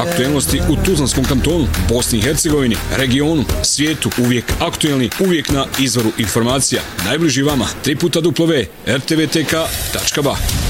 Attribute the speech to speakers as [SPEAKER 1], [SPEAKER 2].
[SPEAKER 1] Aktuelnosti u Tuzlanskom kantonu, Bosni i Hercegovini, regionu, svijetu, uvijek aktuelni, uvijek na izvoru informacija. Najbliži vama, www.rtvtk.ba.